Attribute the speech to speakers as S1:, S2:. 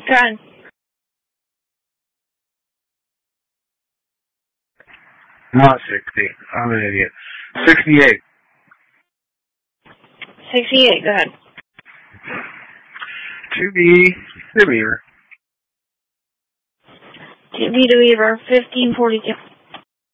S1: Go ahead.
S2: Not 60. I'm an idiot. 68.
S1: 68, go ahead.
S2: To be the Beaver.
S1: To be the Beaver, 1542.